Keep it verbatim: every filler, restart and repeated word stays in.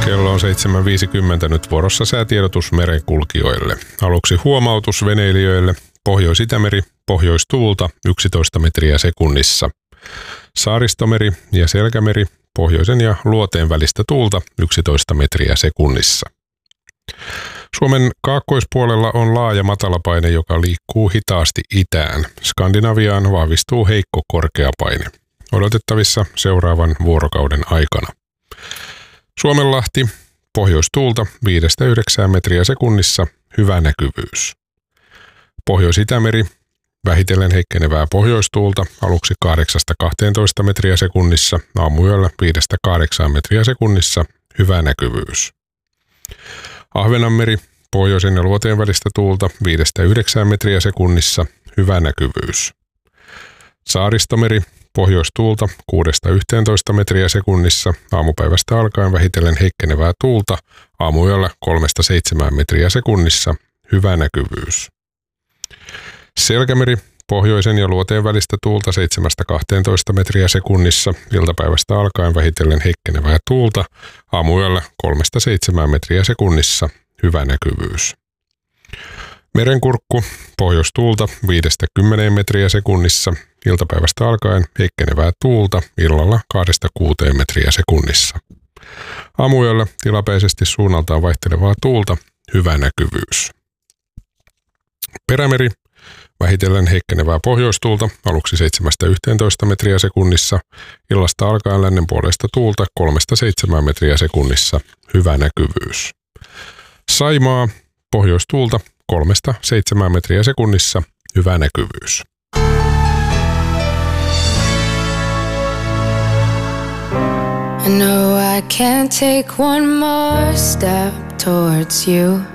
Kello on seitsemän viisikymmentä, nyt vuorossa säätiedotus merenkulkijoille. Aluksi huomautus veneilijöille. Pohjois-Itämeri, pohjoistuulta yksitoista metriä sekunnissa. Saaristomeri ja Selkämeri, pohjoisen ja luoteen välistä tuulta yksitoista metriä sekunnissa. Suomen kaakkoispuolella on laaja matalapaine, joka liikkuu hitaasti itään. Skandinaviaan vahvistuu heikko korkeapaine. Odotettavissa seuraavan vuorokauden aikana. Suomenlahti, pohjoistuulta viidestä yhdeksään metriä sekunnissa, hyvä näkyvyys. Pohjois-Itämeri, vähitellen heikkenevää pohjoistuulta, aluksi kahdeksasta kahteentoista metriä sekunnissa, aamuyöllä viidestä kahdeksaan metriä sekunnissa, hyvä näkyvyys. Ahvenanmeri, pohjoisen ja luoteen välistä tuulta, viidestä yhdeksään metriä sekunnissa, hyvä näkyvyys. Saaristomeri, pohjoistuulta kuudesta yhteentoista metriä sekunnissa, aamupäivästä alkaen vähitellen heikkenevää tuulta, aamuyöllä kolmesta seitsemään metriä sekunnissa, hyvä näkyvyys. Selkämeri, pohjoisen ja luoteen välistä tuulta seitsemästä kahteentoista metriä sekunnissa, iltapäivästä alkaen vähitellen heikkenevää tuulta, aamuyöllä kolmesta seitsemään metriä sekunnissa, hyvä näkyvyys. Merenkurkku, pohjoistuulta viidestä kymmeneen metriä sekunnissa, iltapäivästä alkaen heikkenevää tuulta, illalla kahdesta kuuteen metriä sekunnissa. Aamuyöllä tilapäisesti suunnaltaan vaihtelevaa tuulta, hyvä näkyvyys. Perämeri, vähitellen heikkenevää pohjoistuulta, aluksi seitsemästä yhteentoista metriä sekunnissa, illasta alkaen lännen puolesta tuulta kolmesta seitsemään metriä sekunnissa, hyvä näkyvyys. Saimaa, pohjoistuulta kolmesta seitsemään metriä sekunnissa, hyvä näkyvyys. I know I can't take one more step towards you.